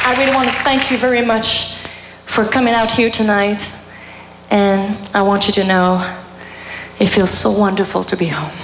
I really want to thank you very much for coming out here tonight. And I want you to know it feels so wonderful to be home.